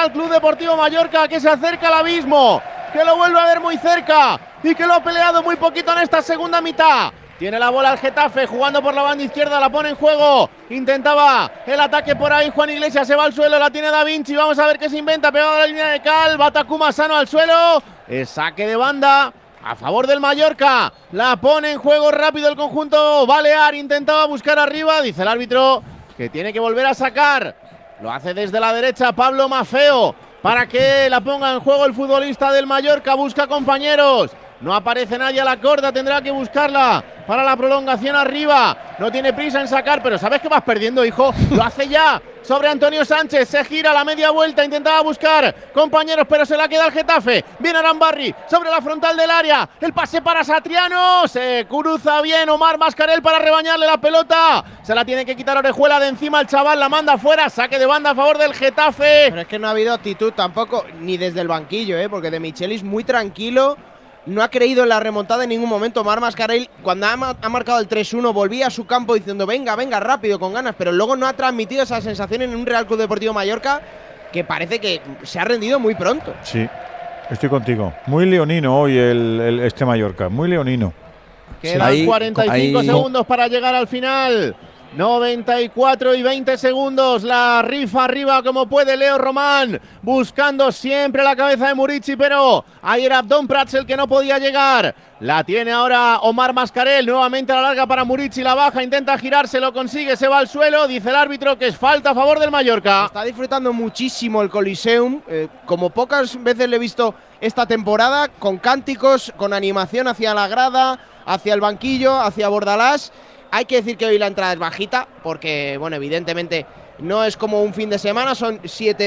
Real Club Deportivo Mallorca, que se acerca al abismo, que lo vuelve a ver muy cerca y que lo ha peleado muy poquito en esta segunda mitad. Tiene la bola el Getafe, jugando por la banda izquierda, la pone en juego. Intentaba el ataque por ahí, Juan Iglesias se va al suelo, la tiene Da Vinci. Vamos a ver qué se inventa, pegado a la línea de cal. Va Takuma Asano al suelo. Es saque de banda a favor del Mallorca. La pone en juego rápido el conjunto balear. Intentaba buscar arriba, dice el árbitro que tiene que volver a sacar. Lo hace desde la derecha Pablo Maffeo para que la ponga en juego el futbolista del Mallorca. Busca compañeros. No aparece nadie a la corda, tendrá que buscarla para la prolongación arriba. No tiene prisa en sacar, pero sabes que vas perdiendo, hijo. Lo hace ya sobre Antonio Sánchez. Se gira a la media vuelta, intentaba buscar compañeros, pero se la queda el Getafe. Viene Arambarri sobre la frontal del área. El pase para Satriano. Se cruza bien Omar Mascarell para rebañarle la pelota. Se la tiene que quitar Orejuela de encima el chaval. La manda fuera. Saque de banda a favor del Getafe. Pero es que no ha habido actitud tampoco, ni desde el banquillo, porque De Michelis muy tranquilo. No ha creído en la remontada en ningún momento. Omar Mascarell, cuando ha marcado el 3-1, volvía a su campo diciendo venga, rápido, con ganas, pero luego no ha transmitido esa sensación en un Real Club Deportivo Mallorca que parece que se ha rendido muy pronto. Sí, estoy contigo. Muy leonino hoy este Mallorca, muy leonino. Quedan 45 segundos para llegar al final. 94 y 20 segundos, la rifa arriba como puede Leo Román, buscando siempre la cabeza de Murici, pero ahí era Abdón Prats el que no podía llegar. La tiene ahora Omar Mascarell, nuevamente a la larga para Murici, la baja, intenta girarse, lo consigue, se va al suelo, dice el árbitro que es falta a favor del Mallorca. Está disfrutando muchísimo el Coliseum, como pocas veces le he visto esta temporada, con cánticos, con animación hacia la grada, hacia el banquillo, hacia Bordalás. Hay que decir que hoy la entrada es bajita, porque, bueno, evidentemente no es como un fin de semana, son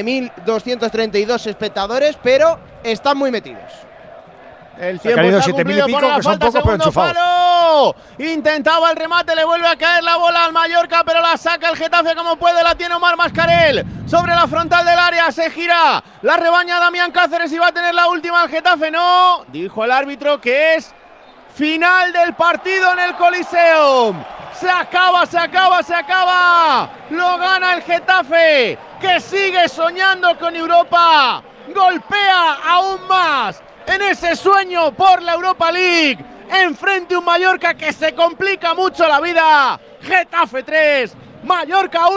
7.232 espectadores, pero están muy metidos. El tiempo está cumplido, pone la falta, segundo palo. Intentaba el remate, le vuelve a caer la bola al Mallorca, pero la saca el Getafe como puede, la tiene Omar Mascarell. Sobre la frontal del área, se gira, la rebaña Damián Cáceres y va a tener la última el Getafe. No, dijo el árbitro que es final del partido en el Coliseum. Se acaba. Lo gana el Getafe, que sigue soñando con Europa. Golpea aún más en ese sueño por la Europa League. Enfrente un Mallorca que se complica mucho la vida. Getafe 3, Mallorca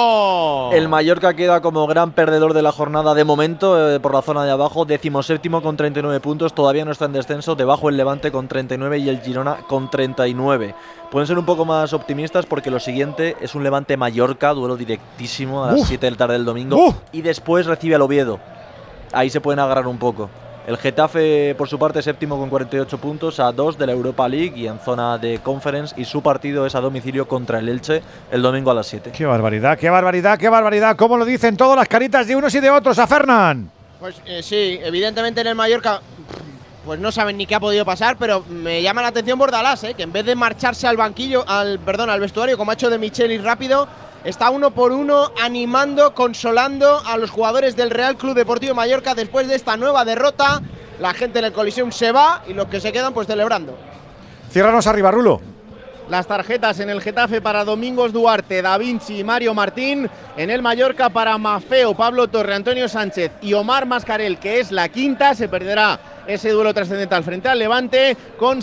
1. El Mallorca queda como gran perdedor de la jornada de momento, por la zona de abajo, 17º con 39 puntos, todavía no está en descenso, debajo el Levante con 39 y el Girona con 39. Pueden ser un poco más optimistas porque lo siguiente es un Levante-Mallorca, duelo directísimo a las 7 de la tarde del domingo, y después recibe al Oviedo. Ahí se pueden agarrar un poco. El Getafe, por su parte, séptimo con 48 puntos, a 2 de la Europa League y en zona de Conference, y su partido es a domicilio contra el Elche el domingo a las 7. ¡Qué barbaridad, qué barbaridad, qué barbaridad! ¿Cómo lo dicen todas las caritas de unos y de otros a Fernán? Pues sí, evidentemente en el Mallorca pues no saben ni qué ha podido pasar, pero me llama la atención Bordalás, que en vez de marcharse al banquillo, al vestuario, como ha hecho De Michelis rápido, está uno por uno animando, consolando a los jugadores del Real Club Deportivo Mallorca después de esta nueva derrota. La gente en el Coliseum se va y los que se quedan pues celebrando. Ciérranos arriba, Rulo. Las tarjetas en el Getafe para Domingos Duarte, Da Vinci y Mario Martín. En el Mallorca para Maffeo, Pablo Torre, Antonio Sánchez y Omar Mascarell, que es la quinta. Se perderá ese duelo trascendental frente al Levante, con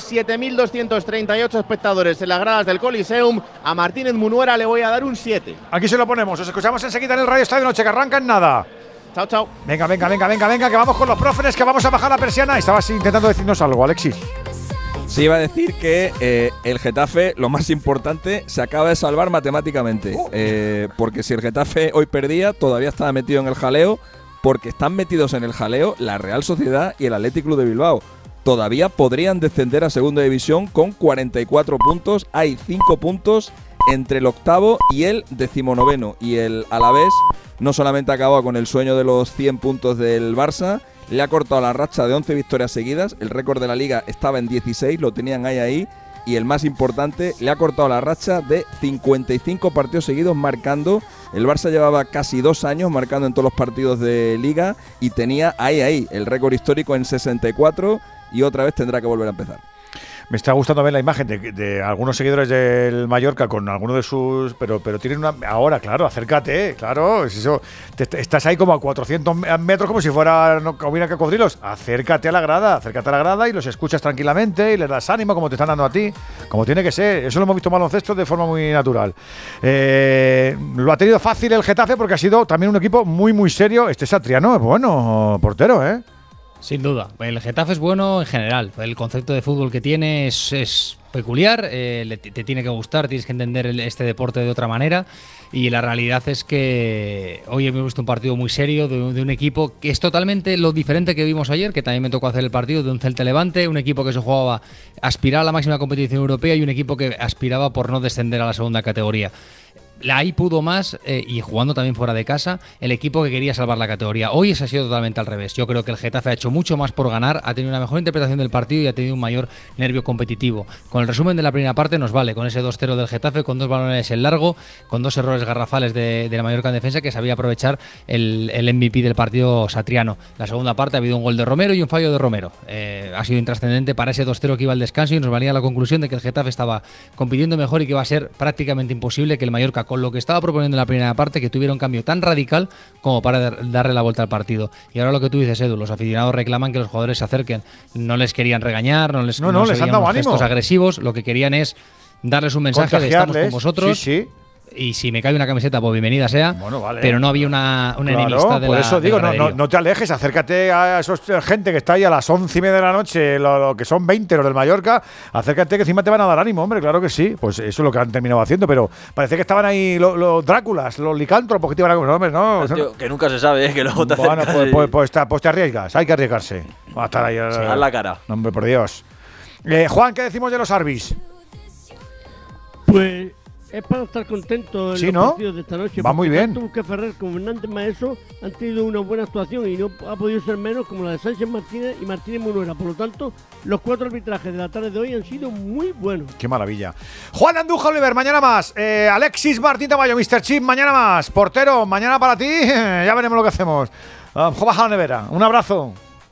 7.238 espectadores en las gradas del Coliseum. A Martínez Munuera le voy a dar un 7. Aquí se lo ponemos, os escuchamos enseguida en el Radio Estadio Noche, que arranca en nada. Chao, chao. Venga, que vamos con los próferes, que vamos a bajar la persiana. Estabas intentando decirnos algo, Alexis. Sí, iba a decir que el Getafe, lo más importante, se acaba de salvar matemáticamente. Porque si el Getafe hoy perdía, todavía estaba metido en el jaleo, porque están metidos en el jaleo la Real Sociedad y el Athletic Club de Bilbao. Todavía podrían descender a segunda división con 44 puntos. Hay 5 puntos entre el octavo y el 19º. Y el Alavés no solamente acabó con el sueño de los 100 puntos del Barça, le ha cortado la racha de 11 victorias seguidas. El récord de la Liga estaba en 16, lo tenían ahí. Y el más importante, le ha cortado la racha de 55 partidos seguidos marcando. El Barça llevaba casi 2 años marcando en todos los partidos de Liga y tenía ahí el récord histórico en 64, y otra vez tendrá que volver a empezar. Me está gustando ver la imagen de algunos seguidores del Mallorca con alguno de sus… Pero tienen una… Ahora, claro, acércate, claro. Es eso, estás ahí como a 400 metros como si fuera como hubiera cocodrilos. Acércate a la grada y los escuchas tranquilamente y les das ánimo como te están dando a ti, como tiene que ser. Eso lo hemos visto en baloncesto de forma muy natural. Lo ha tenido fácil el Getafe porque ha sido también un equipo muy, muy serio. Este Satriano es bueno, portero, ¿eh? Sin duda. El Getafe es bueno en general. El concepto de fútbol que tiene es peculiar. Te tiene que gustar, tienes que entender este deporte de otra manera. Y la realidad es que hoy hemos visto un partido muy serio de un equipo que es totalmente lo diferente que vimos ayer, que también me tocó hacer el partido de un Celta Levante, un equipo que se jugaba aspirar a la máxima competición europea y un equipo que aspiraba por no descender a la segunda categoría. Ahí pudo más, y jugando también fuera de casa, el equipo que quería salvar la categoría. Hoy eso ha sido totalmente al revés. Yo creo que el Getafe ha hecho mucho más por ganar, ha tenido una mejor interpretación del partido y ha tenido un mayor nervio competitivo. Con el resumen de la primera parte nos vale, con ese 2-0 del Getafe, con 2 balones en largo, con 2 errores garrafales de la Mallorca en defensa, que sabía aprovechar el MVP del partido Satriano. La segunda parte ha habido un gol de Romero y un fallo de Romero. Ha sido intrascendente para ese 2-0 que iba al descanso y nos valía la conclusión de que el Getafe estaba compitiendo mejor y que iba a ser prácticamente imposible que el Mallorca, con lo que estaba proponiendo en la primera parte, que tuviera un cambio tan radical como para darle la vuelta al partido. Y ahora lo que tú dices, Edu, los aficionados reclaman que los jugadores se acerquen. No les querían regañar, no les han dado gestos agresivos, lo que querían es darles un mensaje de estamos con vosotros. Sí. Y si me cae una camiseta, pues bienvenida sea. Bueno, vale. Pero no había una enemistad de por la… eso digo, no te alejes, acércate a esa gente que está ahí a las 11:30 de la noche, lo que son 20 los del Mallorca, acércate que encima te van a dar ánimo, hombre, claro que sí. Pues eso es lo que han terminado haciendo, pero parece que estaban ahí los Dráculas, los licántropos que te iban a comer, hombre, no. Tío, que nunca se sabe, que luego te bueno, pues te arriesgas, hay que arriesgarse. Va a estar ahí. A la cara. No, hombre, por Dios. Juan, ¿qué decimos de los Arbis? Pues es para estar contento en los partidos de esta noche. Va muy bien. Tanto Busquets-Ferrer como Hernández Maeso han tenido una buena actuación y no ha podido ser menos como la de Sánchez Martínez y Martínez Munuera. Por lo tanto, los 4 arbitrajes de la tarde de hoy han sido muy buenos. Qué maravilla. Juan Andújar Oliver, mañana más. Alexis Martín Tamayo, Mr. Chip, mañana más. Portero, mañana para ti. Ya veremos lo que hacemos. Baja la nevera. Un abrazo.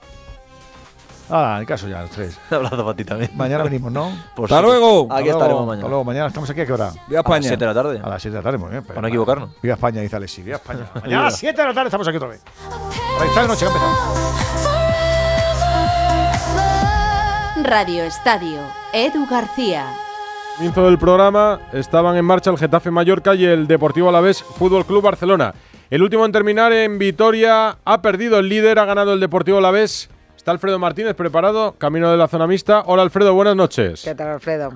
En caso ya, los 3. Un abrazo para ti también. Mañana venimos, ¿no? Hasta luego. Aquí estaremos mañana. Hasta luego, mañana. ¿Estamos aquí a qué hora? Viva España. A las 7 de la tarde. A las 7 de la tarde, muy bien. Para no equivocarnos. Viva España, dice Alexis. Viva España. Mañana a las 7 de la tarde estamos aquí otra vez. Ahí está de noche que empezamos. Radio Estadio, Edu García. Comienzo del programa, estaban en marcha el Getafe Mallorca y el Deportivo Alavés Fútbol Club Barcelona. El último en terminar en Vitoria ha perdido el líder, ha ganado el Deportivo Alavés. Está Alfredo Martínez preparado, camino de la zona mixta. Hola Alfredo, buenas noches. ¿Qué tal, Alfredo?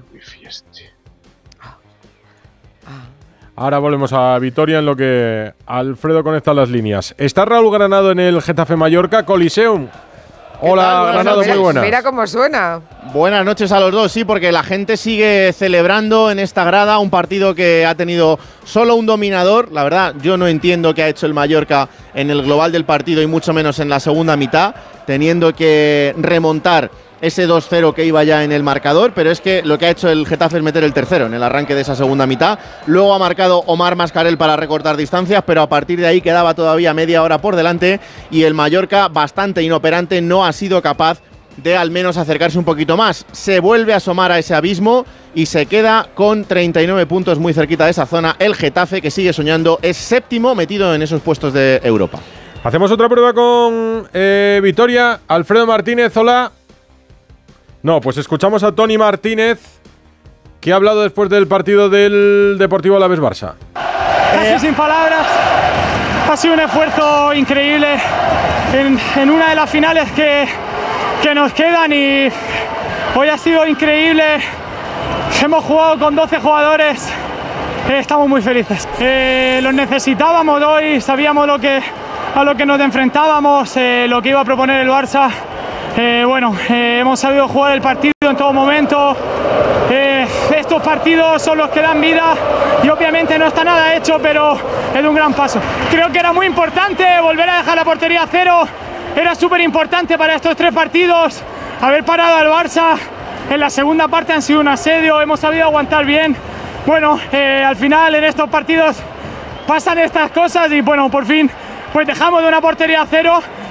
Ahora volvemos a Vitoria en lo que Alfredo conecta las líneas. Está Raúl Granado en el Getafe Mallorca, Coliseum. Hola Granado, muy buenas. Mira cómo suena. Buenas noches a los dos, sí, porque la gente sigue celebrando en esta grada un partido que ha tenido solo un dominador. La verdad, yo no entiendo qué ha hecho el Mallorca en el global del partido y mucho menos en la segunda mitad, teniendo que remontar ese 2-0 que iba ya en el marcador, pero es que lo que ha hecho el Getafe es meter el tercero en el arranque de esa segunda mitad. Luego ha marcado Omar Mascarell para recortar distancias, pero a partir de ahí quedaba todavía media hora por delante y el Mallorca, bastante inoperante, no ha sido capaz de al menos acercarse un poquito más. Se vuelve a asomar a ese abismo y se queda con 39 puntos muy cerquita de esa zona. El Getafe, que sigue soñando, es séptimo metido en esos puestos de Europa. Hacemos otra prueba con Vitoria. Alfredo Martínez, hola. No, pues escuchamos a Toni Martínez, que ha hablado después del partido del Deportivo Alavés Barça. Casi sin palabras, ha sido un esfuerzo increíble en una de las finales que nos quedan y hoy ha sido increíble. Hemos jugado con 12 jugadores, estamos muy felices. Los necesitábamos hoy, sabíamos a lo que nos enfrentábamos, lo que iba a proponer el Barça. Hemos sabido jugar el partido en todo momento. Estos partidos son los que dan vida y obviamente no está nada hecho, pero es un gran paso. Creo que era muy importante volver a dejar la portería a cero. Era súper importante para estos 3 partidos haber parado al Barça. En la segunda parte han sido un asedio, hemos sabido aguantar bien. Al final en estos partidos pasan estas cosas y por fin pues dejamos de una portería a cero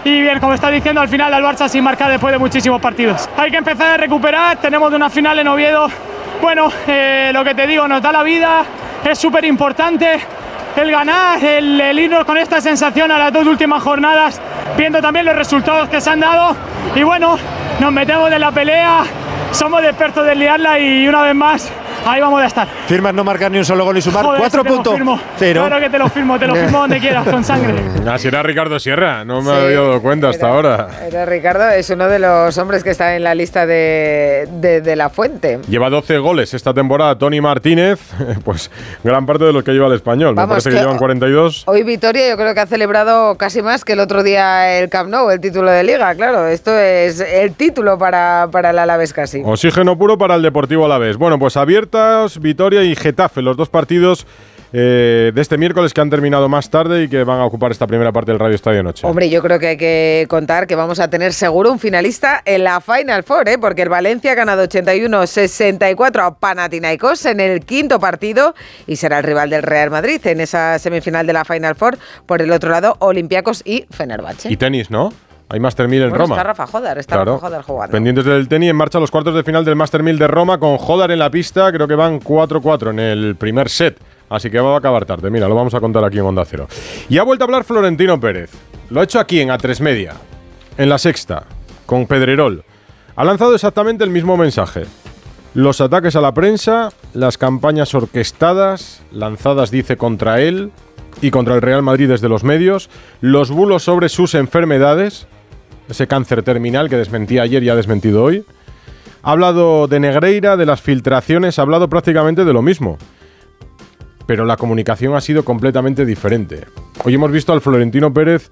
Y bien, como está diciendo, al final al Barça sin marcar después de muchísimos partidos. Hay que empezar a recuperar, tenemos una final en Oviedo. Bueno, lo que te digo, nos da la vida, es súper importante el ganar, el irnos con esta sensación a las 2 últimas jornadas, viendo también los resultados que se han dado. Y bueno, nos metemos en la pelea, somos expertos de liarla y una vez más, ahí vamos a estar. Firmas no marcar ni un solo gol y sumar. Joder, 4 puntos. Claro que te lo firmo donde quieras, con sangre. Así era Ricardo Sierra, no me había dado cuenta hasta ahora. Ricardo es uno de los hombres que está en la lista de la Fuente. Lleva 12 goles esta temporada Toni Martínez, pues gran parte de los que lleva el Español. Me parece que llevan 42. Hoy Vitoria yo creo que ha celebrado casi más que el otro día el Camp Nou, el título de Liga, claro. Esto es el título para el Alavés casi. Oxígeno puro para el Deportivo Alavés. Bueno, pues abiertas Vitoria y Getafe, los dos partidos de este miércoles que han terminado más tarde y que van a ocupar esta primera parte del Radio Estadio Noche. Hombre, yo creo que hay que contar que vamos a tener seguro un finalista en la Final Four, porque el Valencia ha ganado 81-64 a Panathinaikos en el quinto partido y será el rival del Real Madrid en esa semifinal de la Final Four. Por el otro lado, Olympiacos y Fenerbahce. Y tenis, ¿no? Hay Master 1000 en Roma. Está Rafa Jodar, Rafa Jodar jugando. Pendientes del tenis, en marcha los cuartos de final del Master 1000 de Roma con Jodar en la pista. Creo que van 4-4 en el primer set. Así que va a acabar tarde. Mira, lo vamos a contar aquí en Onda Cero. Y ha vuelto a hablar Florentino Pérez. Lo ha hecho aquí en A3 Media, en La Sexta, con Pedrerol. Ha lanzado exactamente el mismo mensaje. Los ataques a la prensa, las campañas orquestadas, lanzadas, dice, contra él y contra el Real Madrid desde los medios, los bulos sobre sus enfermedades, ese cáncer terminal que desmentía ayer y ha desmentido hoy. Ha hablado de Negreira, de las filtraciones, ha hablado prácticamente de lo mismo. Pero la comunicación ha sido completamente diferente. Hoy hemos visto al Florentino Pérez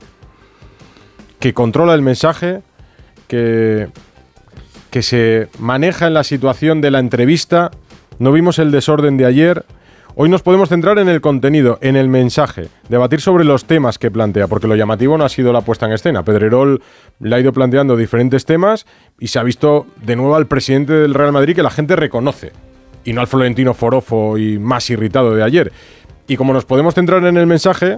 que controla el mensaje, que se maneja en la situación de la entrevista. No vimos el desorden de ayer. Hoy nos podemos centrar en el contenido, en el mensaje, debatir sobre los temas que plantea, porque lo llamativo no ha sido la puesta en escena. Pedrerol le ha ido planteando diferentes temas y se ha visto de nuevo al presidente del Real Madrid que la gente reconoce, y no al Florentino forofo y más irritado de ayer. Y como nos podemos centrar en el mensaje,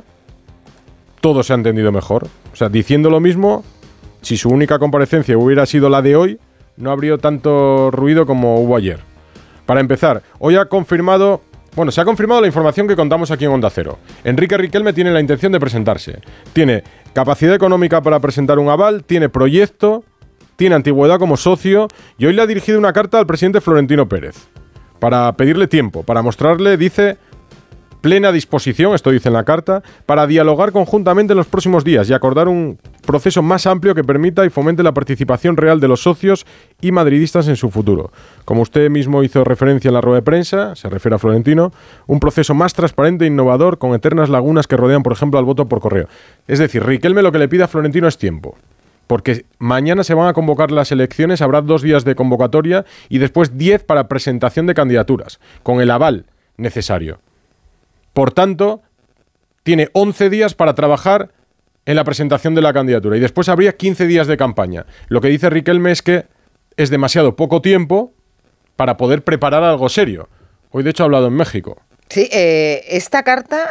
todo se ha entendido mejor. O sea, diciendo lo mismo, si su única comparecencia hubiera sido la de hoy, no habría tanto ruido como hubo ayer. Para empezar, hoy se ha confirmado la información que contamos aquí en Onda Cero. Enrique Riquelme tiene la intención de presentarse. Tiene capacidad económica para presentar un aval, tiene proyecto, tiene antigüedad como socio y hoy le ha dirigido una carta al presidente Florentino Pérez para pedirle tiempo, para mostrarle, dice, plena disposición, esto dice en la carta, para dialogar conjuntamente en los próximos días y acordar un proceso más amplio que permita y fomente la participación real de los socios y madridistas en su futuro. Como usted mismo hizo referencia en la rueda de prensa, se refiere a Florentino, un proceso más transparente e innovador con eternas lagunas que rodean, por ejemplo, al voto por correo. Es decir, Riquelme lo que le pide a Florentino es tiempo. Porque mañana se van a convocar las elecciones, habrá 2 días de convocatoria y después 10 para presentación de candidaturas, con el aval necesario. Por tanto, tiene 11 días para trabajar en la presentación de la candidatura y después habría 15 días de campaña. Lo que dice Riquelme es que es demasiado poco tiempo para poder preparar algo serio. Hoy, de hecho, ha hablado en México. Sí, esta carta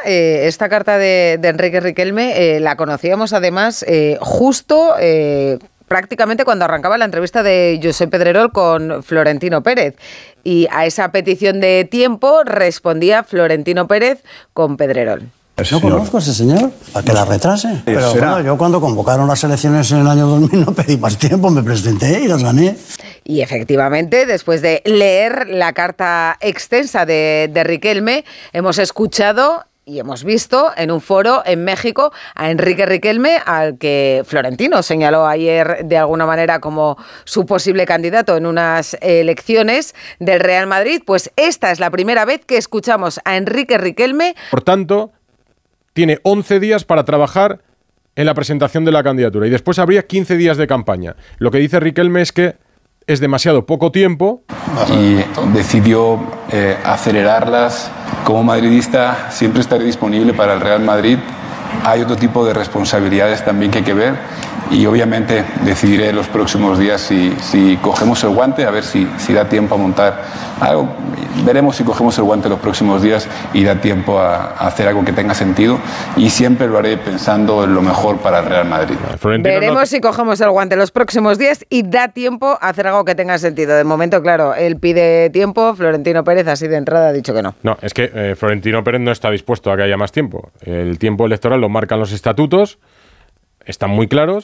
de Enrique Riquelme la conocíamos además justo prácticamente cuando arrancaba la entrevista de Josep Pedrerol con Florentino Pérez. Y a esa petición de tiempo respondía Florentino Pérez con Pedrerol. No conozco a ese señor, para que la retrase. Pero bueno, yo cuando convocaron las elecciones en el año 2000 no pedí más tiempo, me presenté y las gané. Y efectivamente, después de leer la carta extensa de Riquelme, hemos escuchado y hemos visto en un foro en México a Enrique Riquelme, al que Florentino señaló ayer de alguna manera como su posible candidato en unas elecciones del Real Madrid. Pues esta es la primera vez que escuchamos a Enrique Riquelme. Por tanto, tiene 11 días para trabajar en la presentación de la candidatura y después habría 15 días de campaña. Lo que dice Riquelme es que es demasiado poco tiempo. Y decidió acelerarlas. Como madridista siempre estaré disponible para el Real Madrid. Hay otro tipo de responsabilidades también que hay que ver y obviamente decidiré los próximos días si cogemos el guante, a ver si da tiempo a montar algo. Veremos si cogemos el guante los próximos días y da tiempo a hacer algo que tenga sentido, y siempre lo haré pensando en lo mejor para el Real Madrid. Veremos si cogemos el guante los próximos días y da tiempo a hacer algo que tenga sentido. De momento, claro, él pide tiempo, Florentino Pérez así de entrada ha dicho que no. No, es que Florentino Pérez no está dispuesto a que haya más tiempo. El tiempo electoral lo marcan los estatutos, están muy claros.